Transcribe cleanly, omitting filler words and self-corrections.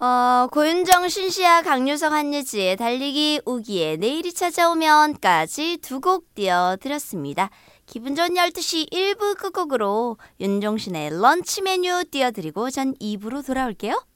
고윤정, 신시아, 강유성, 한예지의 달리기 우기의 내일이 찾아오면까지 두 곡 띄워드렸습니다. 기분 좋은 12시 1부 끝곡으로 윤종신의 런치 메뉴 띄워드리고 전 2부로 돌아올게요.